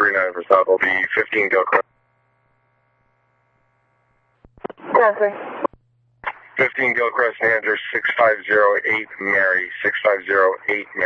39 for South will be 15 Gilchrist. 15 Gilchrest, manager 6508 Mary, 6508 Mary.